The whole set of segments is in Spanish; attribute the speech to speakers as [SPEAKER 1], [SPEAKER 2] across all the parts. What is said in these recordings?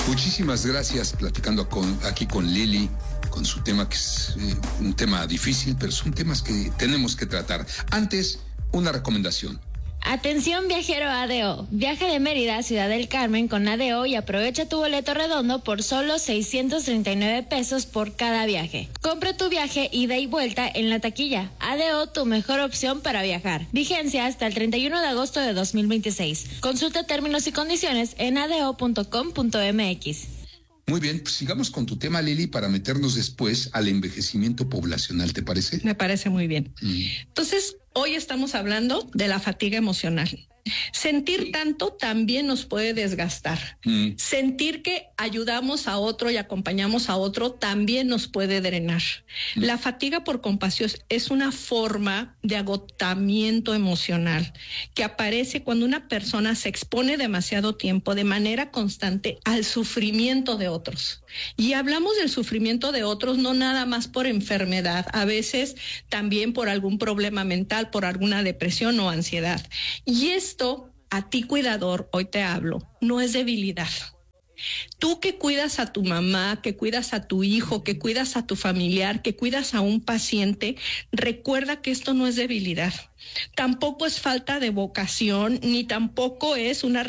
[SPEAKER 1] Muchísimas gracias, platicando aquí con Lili, con su tema que es un tema difícil, pero son temas que tenemos que tratar. Antes, una recomendación.
[SPEAKER 2] Atención viajero ADO, viaja de Mérida a Ciudad del Carmen con ADO y aprovecha tu boleto redondo por solo 639 pesos por cada viaje. Compra tu viaje ida y vuelta en la taquilla. ADO, tu mejor opción para viajar. Vigencia hasta el 31 de agosto de 2026. Consulta términos y condiciones en ado.com.mx.
[SPEAKER 1] Muy bien, pues sigamos con tu tema, Lili, para meternos después al envejecimiento poblacional, ¿te parece?
[SPEAKER 3] Me parece muy bien. Entonces, hoy estamos hablando de la fatiga emocional. Sentir tanto también nos puede desgastar. Sentir que ayudamos a otro y acompañamos a otro también nos puede drenar. La fatiga por compasión es una forma de agotamiento emocional que aparece cuando una persona se expone demasiado tiempo de manera constante al sufrimiento de otros. Y hablamos del sufrimiento de otros no nada más por enfermedad, a veces también por algún problema mental, por alguna depresión o ansiedad. Y esto, a ti cuidador, hoy te hablo, no es debilidad. Tú que cuidas a tu mamá, que cuidas a tu hijo, que cuidas a tu familiar, que cuidas a un paciente, recuerda que esto no es debilidad. Tampoco es falta de vocación, ni tampoco es una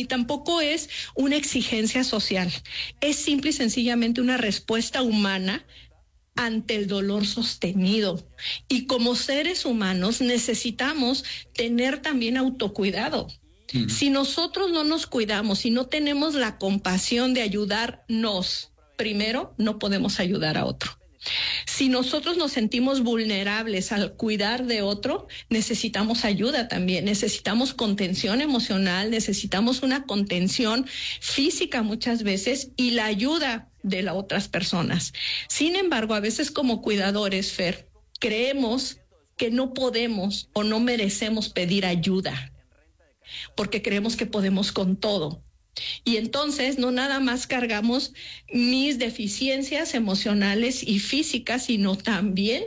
[SPEAKER 3] exigencia social. Es simple y sencillamente una respuesta humana ante el dolor sostenido. Y como seres humanos necesitamos tener también autocuidado. Si nosotros no nos cuidamos, si no tenemos la compasión de ayudarnos, primero no podemos ayudar a otro. Si nosotros nos sentimos vulnerables al cuidar de otro, necesitamos ayuda también, necesitamos contención emocional, necesitamos una contención física muchas veces y la ayuda de las otras personas. Sin embargo, a veces como cuidadores, Fer, creemos que no podemos o no merecemos pedir ayuda, porque creemos que podemos con todo. Y entonces no nada más cargamos mis deficiencias emocionales y físicas, sino también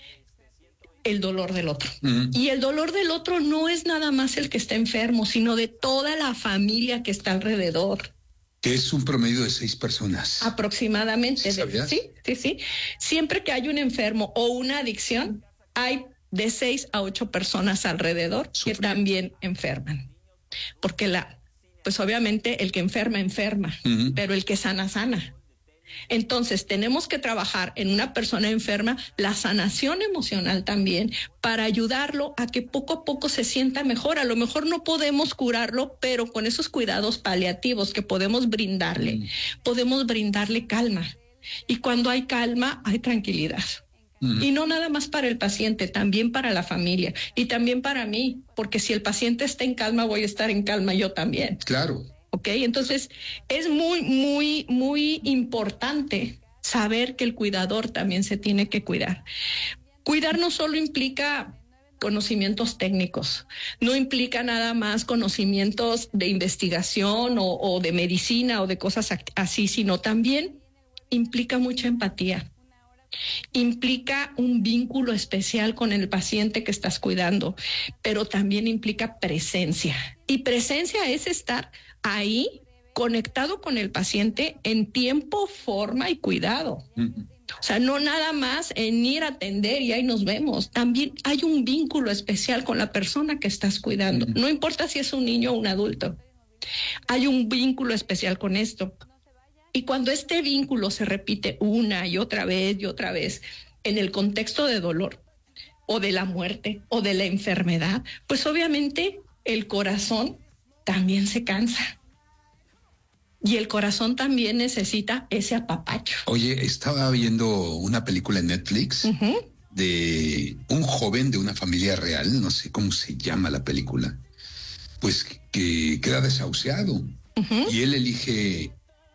[SPEAKER 3] el dolor del otro. Y el dolor del otro no es nada más el que está enfermo, sino de toda la familia que está alrededor.
[SPEAKER 1] Que es un promedio de 6 personas.
[SPEAKER 3] Aproximadamente.
[SPEAKER 1] ¿Sabías?
[SPEAKER 3] Sí. Siempre que hay un enfermo o una adicción, hay de 6 a 8 personas alrededor que también enferman. Porque pues obviamente el que enferma, pero el que sana, sana. Entonces tenemos que trabajar en una persona enferma la sanación emocional también para ayudarlo a que poco a poco se sienta mejor. A lo mejor no podemos curarlo, pero con esos cuidados paliativos que podemos brindarle calma. Y cuando hay calma, hay tranquilidad. Y no nada más para el paciente, también para la familia y también para mí, porque si el paciente está en calma, voy a estar en calma yo también.
[SPEAKER 1] Claro.
[SPEAKER 3] ¿Ok? Entonces es muy importante saber que el cuidador también se tiene que cuidar. Cuidar no solo implica conocimientos técnicos, no implica nada más conocimientos de investigación o de medicina o de cosas así, sino también implica mucha empatía. Implica un vínculo especial con el paciente que estás cuidando, pero también implica presencia. Y presencia es estar ahí conectado con el paciente en tiempo, forma y cuidado. O sea, no nada más en ir a atender y ahí nos vemos. También hay un vínculo especial con la persona que estás cuidando. No importa si es un niño o un adulto. Hay un vínculo especial con esto. Y cuando este vínculo se repite una y otra vez en el contexto de dolor o de la muerte o de la enfermedad, pues obviamente el corazón también se cansa. Y el corazón también necesita ese apapacho.
[SPEAKER 1] Oye, estaba viendo una película en Netflix de un joven de una familia real, no sé cómo se llama la película, pues que queda desahuciado. Y él elige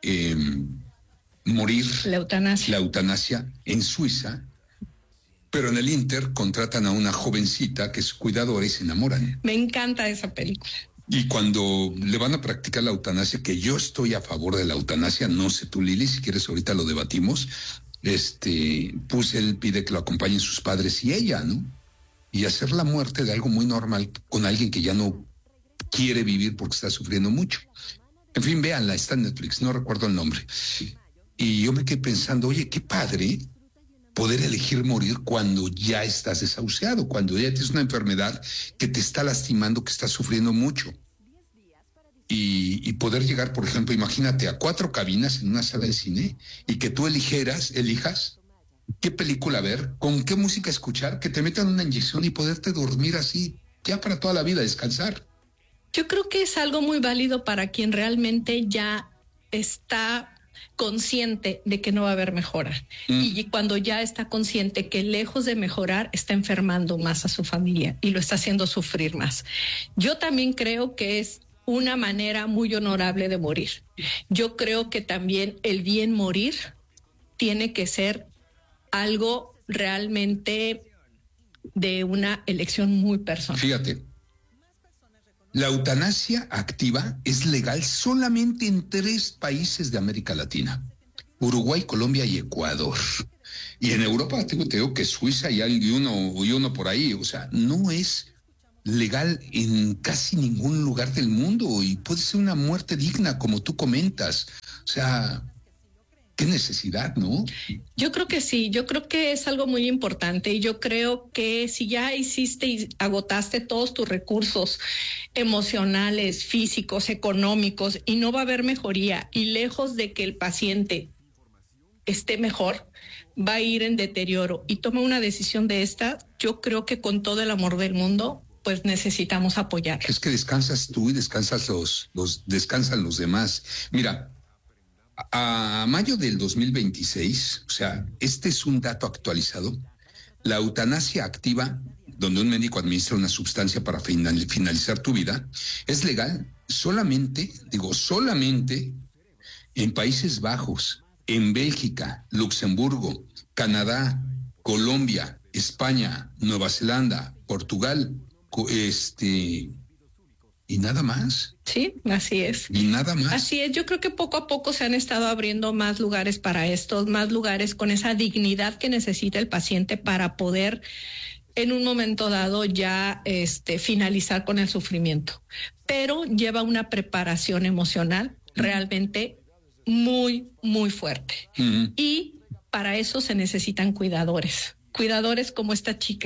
[SPEAKER 1] morir,
[SPEAKER 3] la
[SPEAKER 1] eutanasia en Suiza, pero en el Inter contratan a una jovencita que es cuidadora y se enamoran.
[SPEAKER 3] Me encanta esa película.
[SPEAKER 1] Y cuando le van a practicar la eutanasia, que yo estoy a favor de la eutanasia, no sé tú, Lili, si quieres ahorita lo debatimos, pues él pide que lo acompañen sus padres y ella, ¿no? Y hacer la muerte de algo muy normal con alguien que ya no quiere vivir porque está sufriendo mucho. En fin, véanla, está en Netflix, no recuerdo el nombre. Y yo me quedé pensando, oye, qué padre poder elegir morir cuando ya estás desahuciado, cuando ya tienes una enfermedad que te está lastimando, que estás sufriendo mucho. Y poder llegar, por ejemplo, imagínate, a 4 cabinas en una sala de cine y que tú elijas qué película ver, con qué música escuchar, que te metan una inyección y poderte dormir así ya para toda la vida, descansar.
[SPEAKER 3] Yo creo que es algo muy válido para quien realmente ya está consciente de que no va a haber mejora. Y cuando ya está consciente que lejos de mejorar, está enfermando más a su familia y lo está haciendo sufrir más. Yo también creo que es una manera muy honorable de morir. Yo creo que también el bien morir tiene que ser algo realmente de una elección muy personal.
[SPEAKER 1] Fíjate, la eutanasia activa es legal solamente en 3 países de América Latina: Uruguay, Colombia y Ecuador. Y en Europa te digo que Suiza y uno por ahí. O sea, no es legal en casi ningún lugar del mundo y puede ser una muerte digna, como tú comentas. O sea, qué necesidad, ¿no?
[SPEAKER 3] Yo creo que sí, yo creo que es algo muy importante y yo creo que si ya hiciste y agotaste todos tus recursos emocionales, físicos, económicos y no va a haber mejoría y lejos de que el paciente esté mejor, va a ir en deterioro y toma una decisión de esta, yo creo que con todo el amor del mundo, pues necesitamos apoyar.
[SPEAKER 1] Es que descansas tú y descansan los demás. Mira, a mayo del 2026, o sea, este es un dato actualizado, la eutanasia activa, donde un médico administra una sustancia para finalizar tu vida, es legal solamente en Países Bajos, en Bélgica, Luxemburgo, Canadá, Colombia, España, Nueva Zelanda, Portugal, y nada más.
[SPEAKER 3] Sí, así es.
[SPEAKER 1] Y nada más.
[SPEAKER 3] Así es, yo creo que poco a poco se han estado abriendo más lugares para esto, más lugares con esa dignidad que necesita el paciente para poder en un momento dado ya finalizar con el sufrimiento. Pero lleva una preparación emocional realmente muy, muy fuerte. Y para eso se necesitan cuidadores como esta chica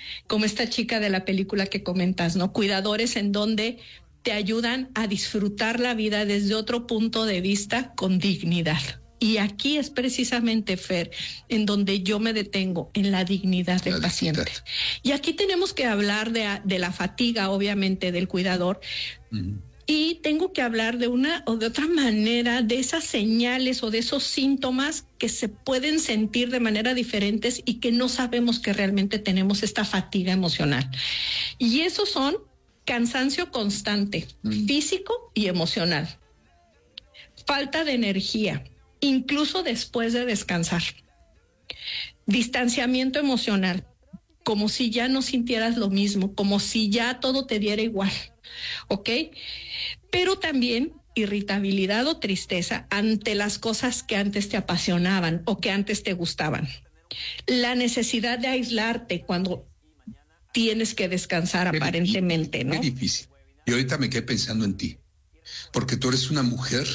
[SPEAKER 3] de la película que comentas, ¿no? Cuidadores en donde te ayudan a disfrutar la vida desde otro punto de vista con dignidad. Y aquí es precisamente, Fer, en donde yo me detengo, en la dignidad del paciente. Y aquí tenemos que hablar de la fatiga, obviamente, del cuidador. Y tengo que hablar de una o de otra manera de esas señales o de esos síntomas que se pueden sentir de manera diferentes y que no sabemos que realmente tenemos esta fatiga emocional. Y esos son cansancio constante, físico y emocional, falta de energía, incluso después de descansar, distanciamiento emocional, como si ya no sintieras lo mismo, como si ya todo te diera igual, ¿ok? Pero también irritabilidad o tristeza ante las cosas que antes te apasionaban o que antes te gustaban. La necesidad de aislarte cuando tienes que descansar aparentemente, ¿no?
[SPEAKER 1] Es difícil. Y ahorita me quedé pensando en ti, porque tú eres una mujer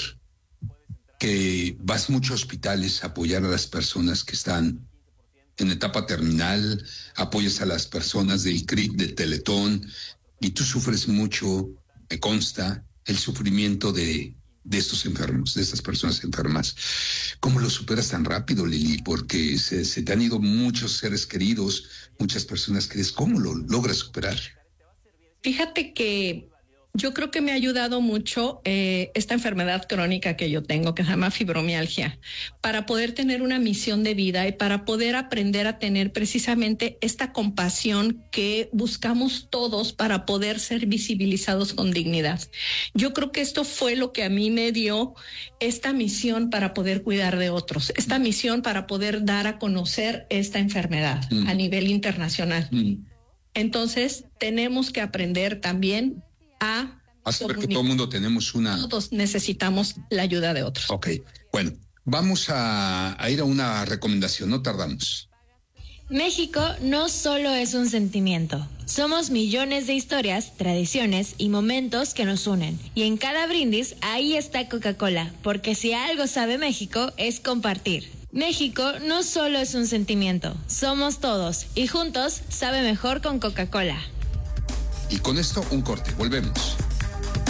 [SPEAKER 1] que vas mucho a hospitales a apoyar a las personas que están en etapa terminal, apoyas a las personas del CRIC, del Teletón, y tú sufres mucho, me consta, el sufrimiento de estos enfermos, de estas personas enfermas. ¿Cómo lo superas tan rápido, Lili? Porque se te han ido muchos seres queridos, muchas personas queridas. ¿Cómo lo logras superar?
[SPEAKER 3] Fíjate que yo creo que me ha ayudado mucho esta enfermedad crónica que yo tengo, que se llama fibromialgia, para poder tener una misión de vida y para poder aprender a tener precisamente esta compasión que buscamos todos para poder ser visibilizados con dignidad. Yo creo que esto fue lo que a mí me dio esta misión para poder cuidar de otros, esta misión para poder dar a conocer esta enfermedad a nivel internacional. Entonces, tenemos que aprender también a
[SPEAKER 1] saber que todo el mundo tenemos una...
[SPEAKER 3] Todos necesitamos la ayuda de otros.
[SPEAKER 1] Ok, bueno, vamos a ir a una recomendación, no tardamos.
[SPEAKER 2] México no solo es un sentimiento. Somos millones de historias, tradiciones y momentos que nos unen. Y en cada brindis, ahí está Coca-Cola, porque si algo sabe México es compartir. México no solo es un sentimiento, somos todos y juntos sabe mejor con Coca-Cola.
[SPEAKER 1] Y con esto un corte, volvemos.